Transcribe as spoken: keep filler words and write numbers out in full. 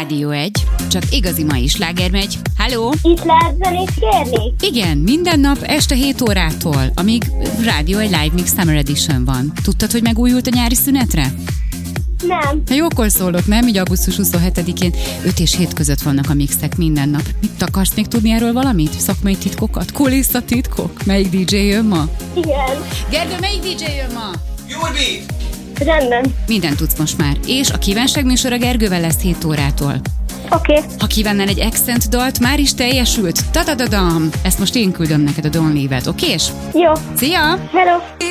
Rádió egy, csak igazi mai sláger megy. Halló! Itt lehet zenét kérni? Igen, minden nap este hét órától, amíg Rádió egy Live Mix Summer Edition van. Tudtad, hogy megújult a nyári szünetre? Nem. Ha jókor szólok, nem? Így augusztus huszonhetedikén öt és hét között vannak a mixek minden nap. Mit akarsz még tudni erről valamit? Szakmai titkokat? Kulisszatitkok? Melyik dé dzsé jön ma? Igen. Gergő, melyik dé dzsé jön ma? Jurbi! Rendben. Mindent tudsz most már. És a kívánság műsor a Gergővel lesz hét órától. Oké. Okay. Ha kívánnál egy accent dalt, már is teljesült. Tadadadam! Ezt most én küldöm neked a Don't Leave It, okés? Jó. Szia! Hello.